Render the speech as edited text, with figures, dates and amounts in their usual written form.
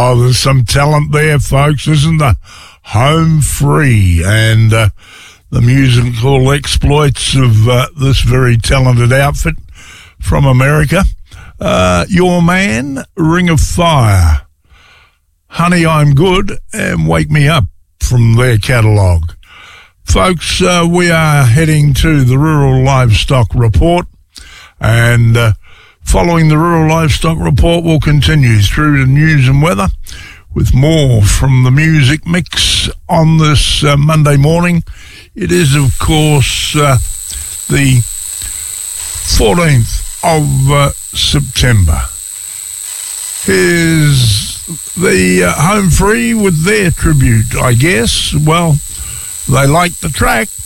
Oh, there's some talent there, folks, isn't there? Home Free, and the musical exploits of this very talented outfit from America. Your Man, Ring of Fire, Honey, I'm Good, and Wake Me Up from their catalogue. Folks, we are heading to the Rural Livestock Report, and following the Rural Livestock Report, we'll continue through the news and weather with more from the music mix on this Monday morning. It is, of course, the 14th of September. Here's the Home Free with their tribute, I guess. Well, they like the track.